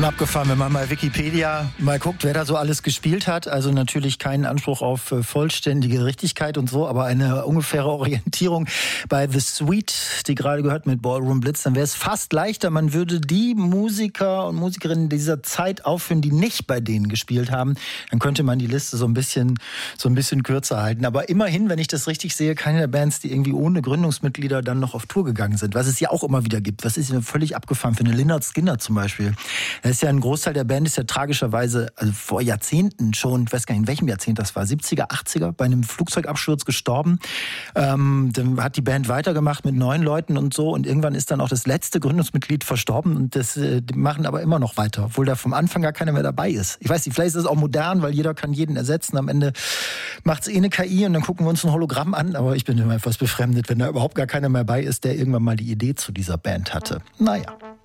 Schon abgefahren, wenn man mal Wikipedia mal guckt, wer da so alles gespielt hat. Also natürlich keinen Anspruch auf vollständige Richtigkeit und so, aber eine ungefähre Orientierung bei The Sweet, die gerade gehört mit Ballroom Blitz, dann wäre es fast leichter. Man würde die Musiker und Musikerinnen dieser Zeit aufführen, die nicht bei denen gespielt haben. Dann könnte man die Liste so ein bisschen kürzer halten. Aber immerhin, wenn ich das richtig sehe, keine der Bands, die irgendwie ohne Gründungsmitglieder dann noch auf Tour gegangen sind. Was es ja auch immer wieder gibt. Was ist ja völlig abgefahren für eine Lynyrd Skynyrd zum Beispiel. Das ist ja ein Großteil der Band ist ja tragischerweise, also vor Jahrzehnten schon, ich weiß gar nicht, in welchem Jahrzehnt das war, 70er, 80er, bei einem Flugzeugabsturz gestorben. Dann hat die Band weitergemacht mit 9 Leuten und so und irgendwann ist dann auch das letzte Gründungsmitglied verstorben und die machen aber immer noch weiter, obwohl da vom Anfang gar keiner mehr dabei ist. Ich weiß nicht, vielleicht ist es auch modern, weil jeder kann jeden ersetzen. Am Ende macht es eine KI und dann gucken wir uns ein Hologramm an, aber ich bin immer etwas befremdet, wenn da überhaupt gar keiner mehr bei ist, der irgendwann mal die Idee zu dieser Band hatte. Naja.